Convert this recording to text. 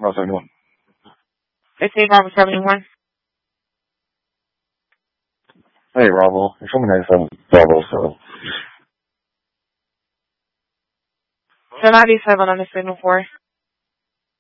Bravo 71. It's a Bravo 71. Hey, Bravo. You're showing me 97 Bravo, so. So 97 on the signal for.